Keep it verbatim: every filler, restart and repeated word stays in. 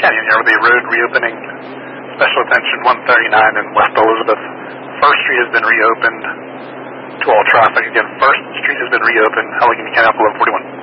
Canyon here with the road reopening. Special attention one thirty-nine in West Elizabeth. First Street has been reopened to all traffic. Again, First Street has been reopened. Allegheny County eleven forty-one.